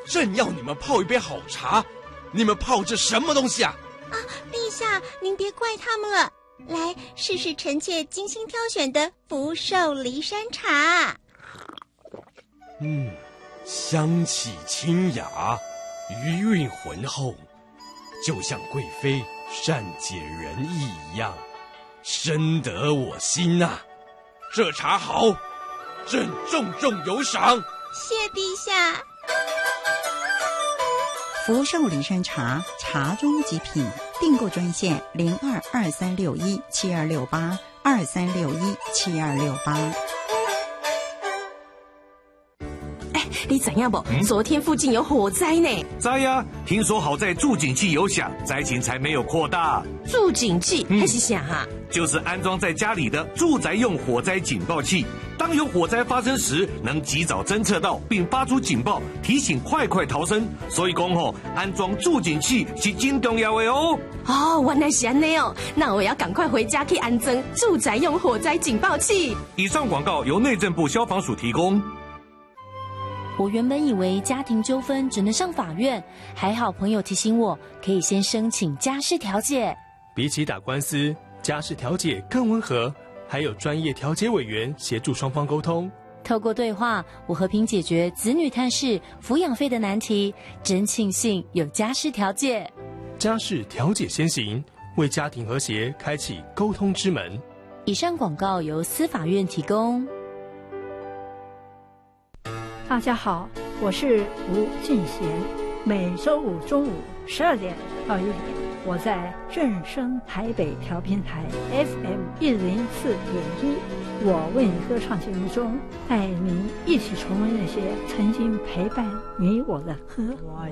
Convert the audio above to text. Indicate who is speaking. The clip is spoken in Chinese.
Speaker 1: 正要你们泡一杯好茶，你们泡这什么东西啊？
Speaker 2: 啊，陛下，您别怪他们了。来，试试臣妾精心挑选的福寿梨山茶。
Speaker 1: 香气清雅，余韵浑厚，就像贵妃善解人意一样，深得我心啊！这茶好，朕重重有赏。
Speaker 2: 谢陛下。
Speaker 3: 福寿梨山茶，茶中极品。订购专线0223617268，23617268。
Speaker 4: 你知影不？昨天附近有火灾呢。
Speaker 5: 知呀，听说好在助警器有响，灾情才没有扩大。
Speaker 4: 助警器还是啥啊？
Speaker 5: 就是安装在家里的住宅用火灾警报器，当有火灾发生时，能及早侦测到并发出警报，提醒快逃生。所以讲安装助警器是真重要的哦。
Speaker 4: 哦，原来是安内哦，那我要赶快回家去安装住宅用火灾警报器。
Speaker 5: 以上广告由内政部消防署提供。
Speaker 6: 我原本以为家庭纠纷只能上法院，还好朋友提醒我，可以先申请家事调解。
Speaker 7: 比起打官司，家事调解更温和，还有专业调解委员协助双方沟通。
Speaker 6: 透过对话，我和平解决子女探视、抚养费的难题，真庆幸有家事调解。
Speaker 7: 家事调解先行，为家庭和谐开启沟通之门。
Speaker 6: 以上广告由司法院提供。
Speaker 8: 大家好，我是吴俊贤。每周五中午12点到1点，我在正声台北调频台 FM104.1，我为你歌唱节目中，带您一起重温那些曾经陪伴你我的歌。我